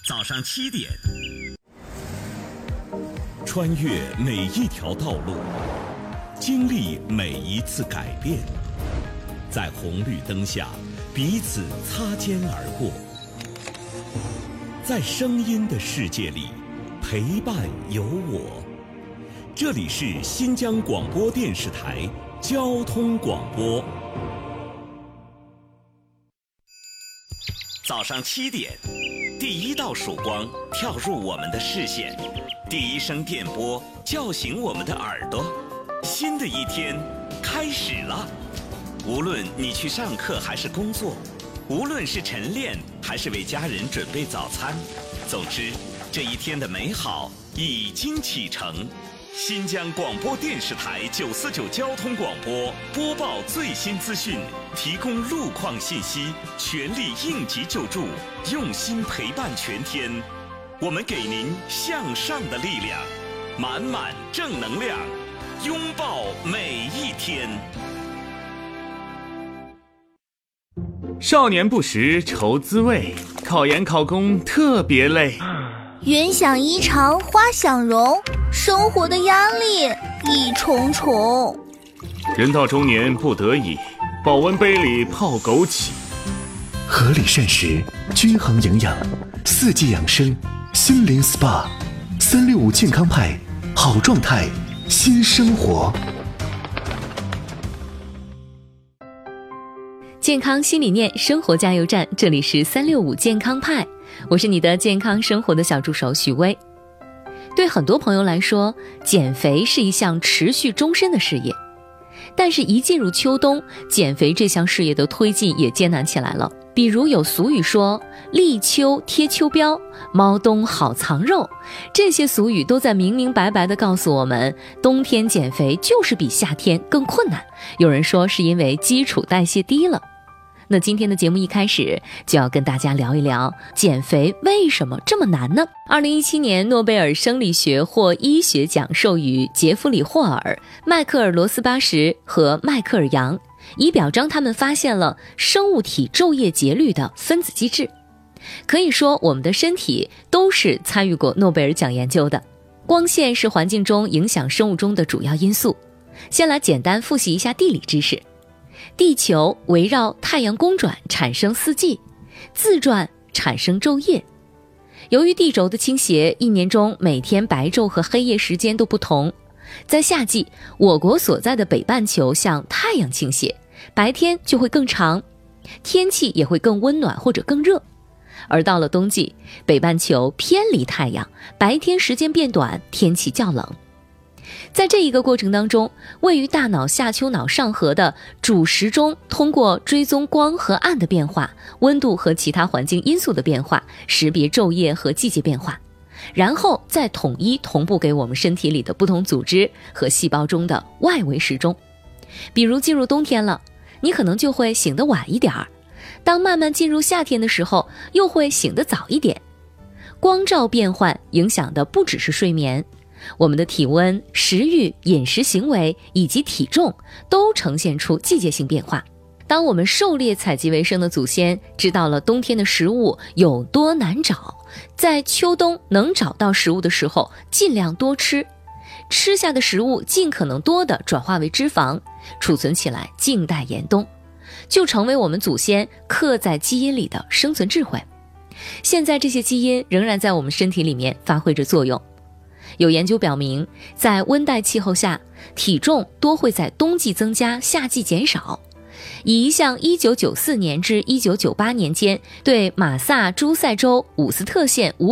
早上7点， 穿越每一条道路，经历每一次改变，在红绿灯下彼此擦肩而过，在声音的世界里陪伴有我。这里是新疆广播电视台交通广播。 早上7点，第一道曙光跳入我们的视线，第一声电波叫醒我们的耳朵。新的一天开始了，无论你去上课还是工作，无论是晨练还是为家人准备早餐，总之这一天的美好已经启程。新疆广播电视台949交通广播播报最新资讯，提供路况信息，全力应急救助，用心陪伴全天。我们给您向上的力量，满满正能量，拥抱每一天。 少年不识愁滋味，考研考公特别累。 云想衣裳花想容，生活的压力一重重。 人到中年不得已，保温杯里泡枸杞。 合理膳食，均衡营养，四季养生，心灵 SPA，365健康派，好状态，新生活。 健康新理念，生活加油站，这里是365健康派，我是你的健康生活的小助手许巍。对很多朋友来说，减肥是一项持续终身的事业，但是一进入秋冬，减肥这项事业的推进也艰难起来了。比如有俗语说立秋贴秋膘，猫冬好藏肉，这些俗语都在明明白白地告诉我们，冬天减肥就是比夏天更困难。有人说是因为基础代谢低了。那今天的节目一开始就要跟大家聊一聊，减肥为什么这么难呢？2017年诺贝尔生理学或医学奖授予杰弗里·霍尔、迈克尔·罗斯巴什和迈克尔·杨，以表彰他们发现了生物体昼夜节律的分子机制。可以说我们的身体都是参与过诺贝尔奖研究的。光线是环境中影响生物钟的主要因素。先来简单复习一下地理知识。地球围绕太阳公转产生四季，自转产生昼夜。由于地轴的倾斜，一年中每天白昼和黑夜时间都不同。在夏季，我国所在的北半球向太阳倾斜，白天就会更长，天气也会更温暖或者更热。而到了冬季，北半球偏离太阳，白天时间变短，天气较冷。在这一个过程当中，位于大脑下丘脑上核的主时钟通过追踪光和暗的变化、温度和其他环境因素的变化，识别昼夜和季节变化，然后再统一同步给我们身体里的不同组织和细胞中的外围时钟。比如进入冬天了，你可能就会醒得晚一点儿，当慢慢进入夏天的时候，又会醒得早一点。光照变换影响的不只是睡眠，我们的体温、食欲、饮食行为以及体重都呈现出季节性变化。当我们狩猎采集为生的祖先知道了冬天的食物有多难找，在秋冬能找到食物的时候尽量多吃，吃下的食物尽可能多的转化为脂肪，储存起来静待严冬，就成为我们祖先刻在基因里的生存智慧。现在这些基因仍然在我们身体里面发挥着作用。有研究表明，在温带气候下，体重多会在冬季增加，夏季减少。以一项1994年至1998年间对马萨诸塞州伍斯特县